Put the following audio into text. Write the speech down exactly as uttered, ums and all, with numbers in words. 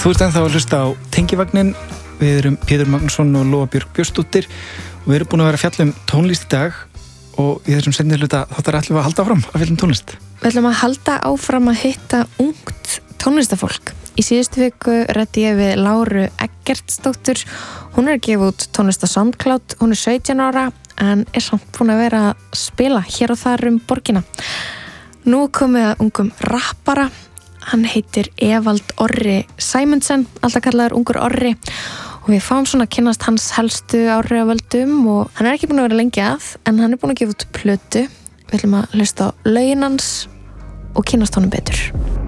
Þú ert ennþá að hlusta á Tengivagnin. Við erum Pétur Magnússon og Lóa Björk Björnsdóttir og við erum búin að vera að fjalla um tónlist í dag og í þessum seinni hluta þáttar ætlum við að halda áfram að fjalla um tónlist. Við ætlum að halda áfram að hitta ungt tónlistafólk. Í síðustu viku ræddi ég við Láru Eggertsdóttur. Hún er að gefa út tónlist á SoundCloud. Hún er sautján ára en er samt búin að vera að spila hér og þar um borgina. Nú komið að ungum rappara. Hann heitir Evald Orri Sæmundsen, alltaf kallaður ungur Orri, og við fáum svona að kynnast hans helstu áhrifavöldum og hann er ekki búin að vera lengi að, en hann er búin að gefa út plötu. Við ætlum að hlusta á lögin hans og kynnast honum betur.